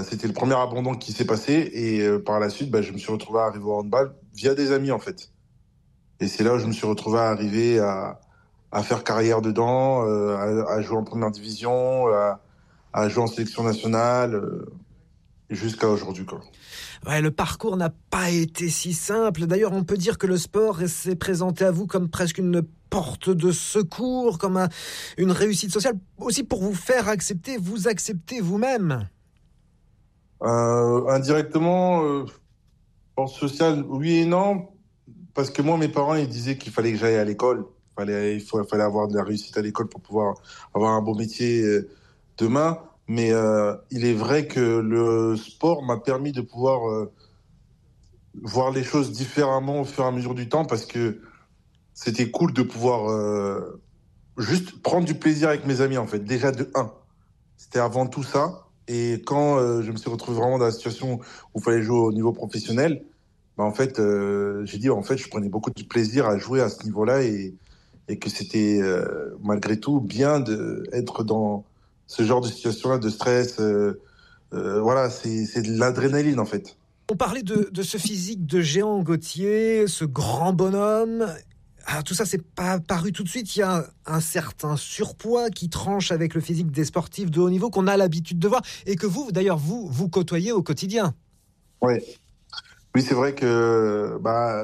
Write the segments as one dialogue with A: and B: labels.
A: c'était le premier abandon qui s'est passé. Et par la suite, je me suis retrouvé à arriver au handball via des amis, en fait. Et c'est là où je me suis retrouvé à arriver à faire carrière dedans, à jouer en première division, à jouer en sélection nationale, jusqu'à aujourd'hui, quoi.
B: Ouais, le parcours n'a pas été si simple. D'ailleurs, on peut dire que le sport s'est présenté à vous comme presque une porte de secours, comme une réussite sociale, aussi pour vous faire accepter, vous accepter vous-même.
A: Indirectement, force sociale, oui et non, parce que moi, mes parents, ils disaient qu'il fallait que j'aille à l'école. Fallait avoir de la réussite à l'école pour pouvoir avoir un beau métier demain. Mais il est vrai que le sport m'a permis de pouvoir voir les choses différemment au fur et à mesure du temps, parce que c'était cool de pouvoir juste prendre du plaisir avec mes amis, en fait. Déjà de un, c'était avant tout ça. Et quand je me suis retrouvé vraiment dans la situation où il fallait jouer au niveau professionnel, en fait, j'ai dit, en fait, je prenais beaucoup de plaisir à jouer à ce niveau-là, et que c'était malgré tout bien d'être dans ce genre de situation-là, de stress. Voilà, c'est de l'adrénaline, en fait.
B: On parlait de ce physique de géant Gauthier, ce grand bonhomme. Ah, tout ça, c'est pas apparu tout de suite. Il y a un certain surpoids qui tranche avec le physique des sportifs de haut niveau qu'on a l'habitude de voir et que vous, d'ailleurs, vous côtoyez au quotidien.
A: Ouais. Oui, c'est vrai que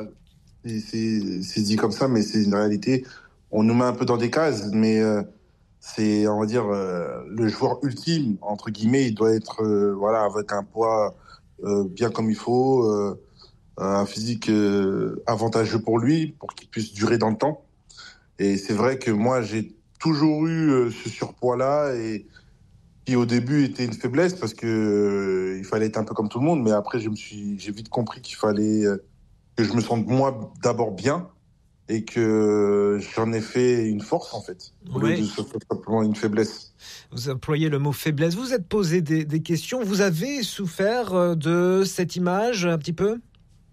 A: c'est dit comme ça, mais c'est une réalité. On nous met un peu dans des cases, mais c'est, on va dire, le joueur ultime, entre guillemets, il doit être voilà, avec un poids bien comme il faut, un physique avantageux pour lui, pour qu'il puisse durer dans le temps. Et c'est vrai que moi, j'ai toujours eu ce surpoids-là, et qui au début était une faiblesse, parce que il fallait être un peu comme tout le monde, mais après, j'ai vite compris qu'il fallait que je me sente moi d'abord bien, et que j'en ai fait une force, en fait, au lieu de
B: Oui,
A: se faire simplement une faiblesse.
B: vous employez le mot faiblesse. Vous vous êtes posé des questions. Vous avez souffert de cette image un petit peu.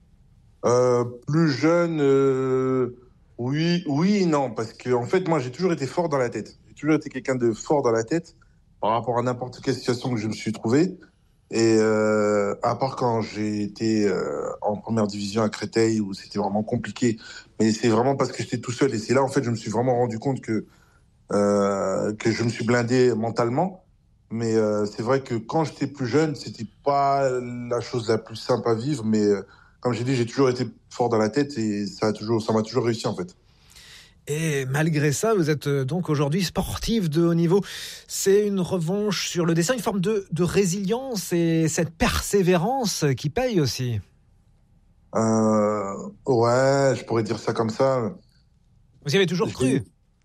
A: Plus jeune, oui, oui et non, parce que en fait, moi, j'ai toujours été fort dans la tête. J'ai toujours été quelqu'un de fort dans la tête par rapport à n'importe quelle situation que je me suis trouvé. Et à part quand j'ai été en première division à Créteil, où c'était vraiment compliqué, mais c'est vraiment parce que j'étais tout seul. Et c'est là, en fait, je me suis vraiment rendu compte que je me suis blindé mentalement. Mais c'est vrai que quand j'étais plus jeune, c'était pas la chose la plus simple à vivre. Mais comme j'ai dit, j'ai toujours été fort dans la tête, et ça m'a toujours réussi, en fait.
B: Et malgré ça, vous êtes donc aujourd'hui sportif de haut niveau. C'est une revanche sur le destin, une forme de résilience et cette persévérance qui paye aussi.
A: Ouais, je pourrais dire ça comme ça.
B: Vous y avez toujours
A: J'ai
B: cru.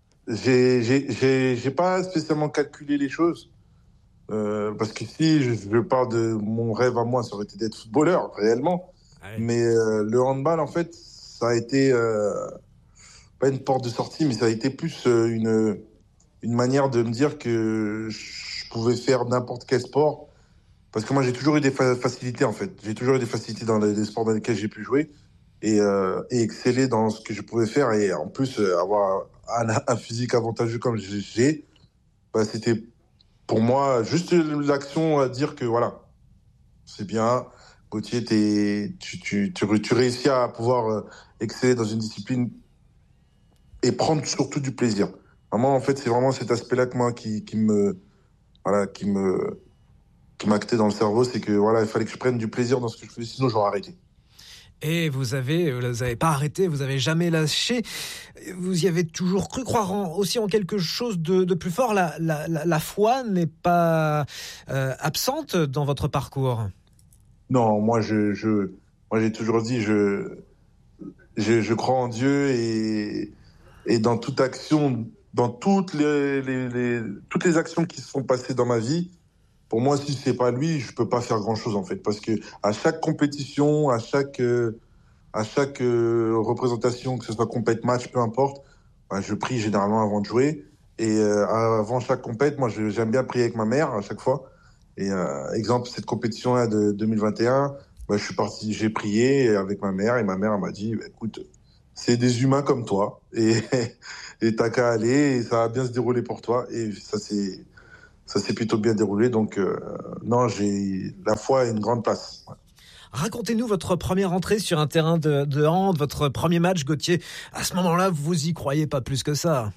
A: j'ai pas spécialement calculé les choses. Parce que si je parle de mon rêve à moi, ça aurait été d'être footballeur, réellement.
B: Ouais.
A: Mais le handball, en fait, ça a été pas une porte de sortie, mais ça a été plus une manière de me dire que je pouvais faire n'importe quel sport. Parce que moi, j'ai toujours eu des facilités, en fait. J'ai toujours eu des facilités dans les sports dans lesquels j'ai pu jouer, et exceller dans ce que je pouvais faire. Et en plus, avoir un physique avantageux comme j'ai, c'était pour moi juste l'action à dire que voilà, c'est bien. Gauthier, tu réussis à pouvoir exceller dans une discipline et prendre surtout du plaisir. Vraiment, en fait, c'est vraiment cet aspect-là que moi voilà, qui m'actait dans le cerveau, c'est que voilà, il fallait que je prenne du plaisir dans ce que je faisais, sinon j'aurais arrêté.
B: Et vous avez pas arrêté, vous avez jamais lâché. Vous y avez toujours cru, croire aussi en quelque chose de plus fort. La foi n'est pas absente dans votre parcours.
A: Non, moi j'ai toujours dit, je crois en Dieu, et dans toute action, dans toutes les actions qui se sont passées dans ma vie, pour moi, si c'est pas lui, je peux pas faire grand-chose, en fait, parce que à chaque compétition, à chaque représentation, que ce soit compète match, peu importe, je prie généralement avant de jouer. Et avant chaque compète, moi, j'aime bien prier avec ma mère à chaque fois. Et exemple, cette compétition-là de 2021, je suis parti, j'ai prié avec ma mère, et ma mère elle m'a dit, écoute, c'est des humains comme toi, et et t'as qu'à aller, et ça va bien se dérouler pour toi. Et ça, ça s'est plutôt bien déroulé. Donc, non, j'ai la foi a une grande place. Ouais.
B: Racontez-nous votre première entrée sur un terrain de hand, votre premier match, Gauthier. À ce moment-là, vous y croyez pas plus que ça.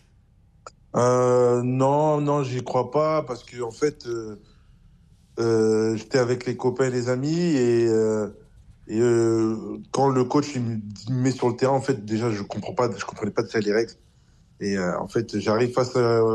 A: Non, non, j'y crois pas parce que en fait, j'étais avec les copains et les amis et quand le coach il me met sur le terrain, en fait, déjà, je comprenais pas déjà les règles. Et en fait, j'arrive face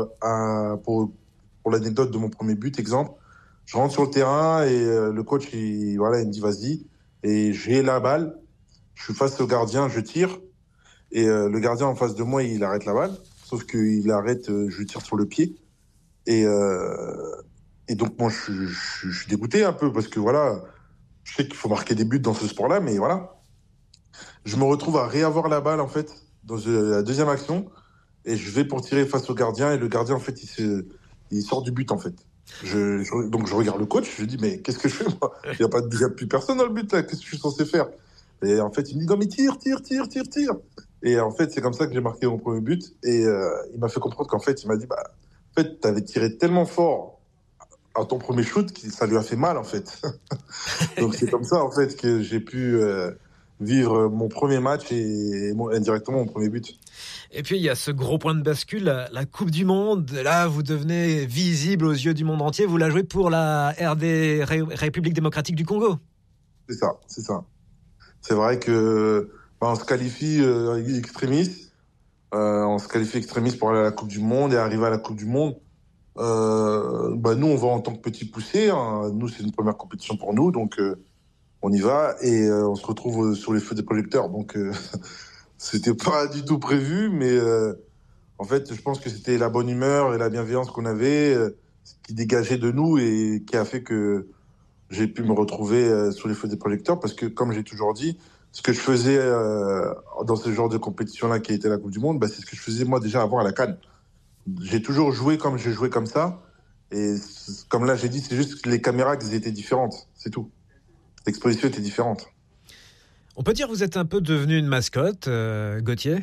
A: pour l'anecdote de mon premier but, exemple, je rentre sur le terrain et le coach, voilà, il me dit vas-y. Et j'ai la balle, je suis face au gardien, je tire. Et le gardien en face de moi, il arrête la balle. Sauf qu'il arrête, je tire sur le pied. Et, euh, et donc, moi, je suis dégoûté un peu parce que voilà, je sais qu'il faut marquer des buts dans ce sport-là, mais voilà. Je me retrouve à réavoir la balle, en fait, dans la deuxième action. Et je vais pour tirer face au gardien. Et le gardien, en fait, il sort du but, en fait. Donc, je regarde le coach. Je lui dis, mais qu'est-ce que je fais, moi? Il y a plus personne dans le but, là. Qu'est-ce que je suis censé faire? Et en fait, il me dit, non, mais tire, tire, tire, tire, tire. Et en fait, c'est comme ça que j'ai marqué mon premier but. Et il m'a fait comprendre qu'en fait, il m'a dit, bah, en fait, t'avais tiré tellement fort à ton premier shoot que ça lui a fait mal, en fait. Donc, c'est comme ça, en fait, que j'ai pu vivre mon premier match et indirectement mon premier but.
B: Et puis, il y a ce gros point de bascule, la Coupe du Monde. Là, vous devenez visible aux yeux du monde entier. Vous la jouez pour la République démocratique du Congo.
A: C'est ça, c'est ça. C'est vrai que bah, on se qualifie extrémiste. On se qualifie extrémiste pour aller à la Coupe du Monde et arriver à la Coupe du Monde. Bah, nous, on va en tant que petit poussé. Hein. Nous, c'est une première compétition pour nous, donc on y va et on se retrouve sur les feux des projecteurs. Donc, c'était pas du tout prévu, mais en fait, je pense que c'était la bonne humeur et la bienveillance qu'on avait qui dégageait de nous et qui a fait que j'ai pu me retrouver sous les feux des projecteurs parce que, comme j'ai toujours dit, ce que je faisais dans ce genre de compétition-là qui a été la Coupe du Monde, bah, c'est ce que je faisais moi déjà avant à la CAN. J'ai toujours joué comme j'ai joué comme ça. Et comme là, j'ai dit, c'est juste que les caméras, elles étaient différentes. C'est tout. L'exposition était différente.
B: On peut dire que vous êtes un peu devenu une mascotte, Gauthier.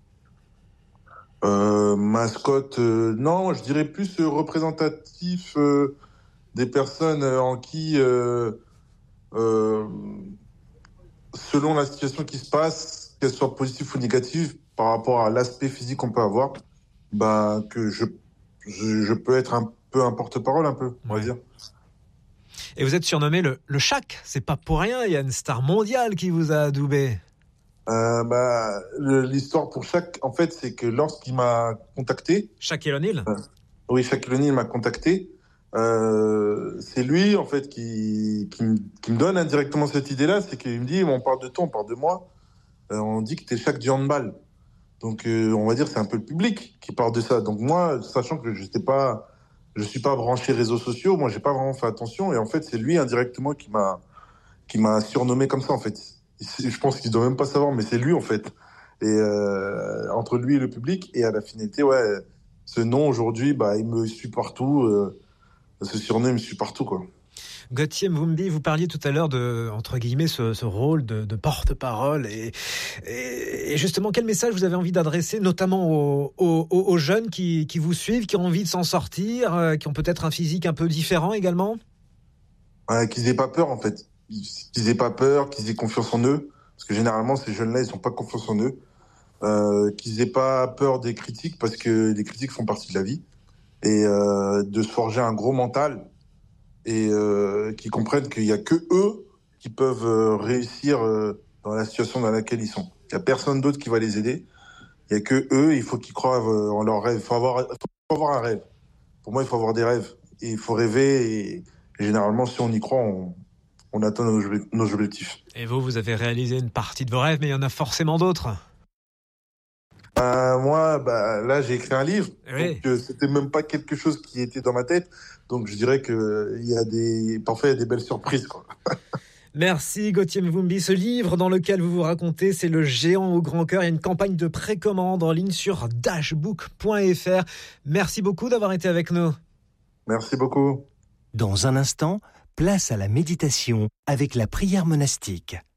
A: Mascotte, non, je dirais plus représentatif des personnes en qui, euh, selon la situation qui se passe, qu'elle soit positive ou négative, par rapport à l'aspect physique qu'on peut avoir, bah, que je peux être un peu un porte-parole, un peu, on va
B: Ouais.
A: dire.
B: Et vous êtes surnommé le Shaq. C'est pas pour rien. Il y a une star mondiale qui vous a adoubé.
A: Bah, l'histoire pour chaque, en fait, c'est que lorsqu'il m'a contacté,
B: Shaquille O'Neal.
A: oui, Shaquille O'Neal m'a contacté, c'est lui, en fait, qui me donne indirectement cette idée-là, c'est qu'il me dit, on parle de toi, on parle de moi, on dit que t'es Shaq du handball. Donc, on va dire, c'est un peu le public qui parle de ça. Donc, moi, sachant que je suis pas branché réseaux sociaux, moi, j'ai pas vraiment fait attention, et en fait, c'est lui indirectement qui m'a surnommé comme ça, en fait. Je pense qu'il doit même pas savoir, mais c'est lui, en fait. Et entre lui et le public, et à la finalité, ouais, ce nom aujourd'hui, bah, il me suit partout. Ce surnom, il me suit partout, quoi.
B: Gauthier Mvumbi, vous parliez tout à l'heure de, entre guillemets, ce rôle de porte-parole. Et justement, quel message vous avez envie d'adresser, notamment aux jeunes qui vous suivent, qui ont envie de s'en sortir, qui ont peut-être un physique un peu différent également?
A: Ouais, qu'ils aient pas peur, en fait. Qu'ils aient pas peur, qu'ils aient confiance en eux. Parce que généralement, ces jeunes-là, ils ont pas confiance en eux. Qu'ils aient pas peur des critiques, parce que les critiques font partie de la vie. Et de se forger un gros mental et qui comprennent qu'il y a que eux qui peuvent réussir dans la situation dans laquelle ils sont. Il y a personne d'autre qui va les aider. Il y a que eux. Il faut qu'ils croient en leurs rêves. Faut avoir un rêve. Pour moi, il faut avoir des rêves. Et il faut rêver. Et généralement, si on y croit, on atteint nos objectifs.
B: Et vous avez réalisé une partie de vos rêves, mais il y en a forcément d'autres.
A: Moi, bah, là, j'ai écrit un livre.
B: Oui.
A: Donc, c'était même pas quelque chose qui était dans ma tête. Donc, je dirais que parfois, il y a des belles surprises, quoi.
B: Merci Gauthier Mvumbi. Ce livre dans lequel vous vous racontez, c'est Le Géant au grand cœur. Il y a une campagne de précommande en ligne sur dashbook.fr. Merci beaucoup d'avoir été avec nous.
A: Merci beaucoup.
C: Dans un instant, place à la méditation avec la prière monastique.